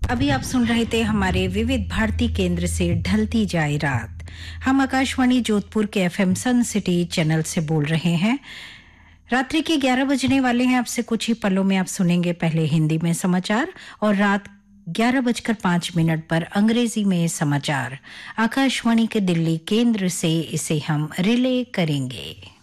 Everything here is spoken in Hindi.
अभी आप सुन रहे थे हमारे विविध भारती केंद्र से ढलती जाए रात। हम आकाशवाणी जोधपुर के एफएम सन सिटी चैनल से बोल रहे हैं। रात्रि के 11 बजने वाले हैं। आपसे कुछ ही पलों में आप सुनेंगे पहले हिंदी में समाचार और रात 11:05 पर अंग्रेजी में समाचार। आकाशवाणी के दिल्ली केंद्र से इसे हम रिले करेंगे।